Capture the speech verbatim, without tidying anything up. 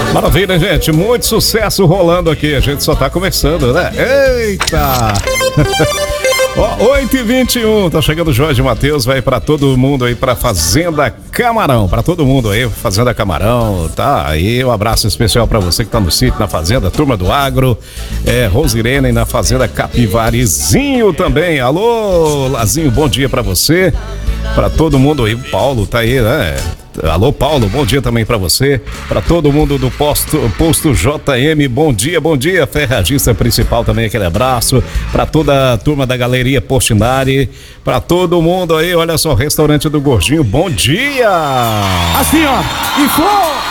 Maravilha, gente. Muito sucesso rolando aqui. A gente só tá começando, né? Eita! Ó, oito e vinte e um, tá chegando o Jorge Matheus, vai pra todo mundo aí, pra Fazenda Camarão, pra todo mundo aí, Fazenda Camarão, tá? Aí um abraço especial pra você que tá no sítio, na Fazenda, turma do Agro, é, Rosirene na Fazenda Capivarizinho também, alô, Lazinho, bom dia pra você, pra todo mundo aí, o Paulo tá aí, né? Alô, Paulo, bom dia também pra você, pra todo mundo do posto, posto J M, bom dia, bom dia, ferragista principal também, aquele abraço, pra toda a turma da Galeria Postinari, pra todo mundo aí, olha só, restaurante do Gordinho, bom dia! Assim, ó, e for!